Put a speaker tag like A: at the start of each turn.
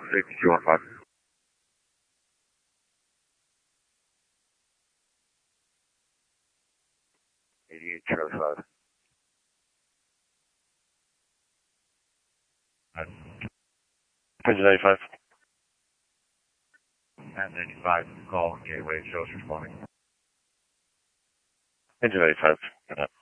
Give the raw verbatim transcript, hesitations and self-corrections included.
A: six two one five. eighty-eight Charlie five.
B: Engine ninety-five.
A: And ninety-five, call Gateway, shows responding.
B: Engine ninety-five. Good night.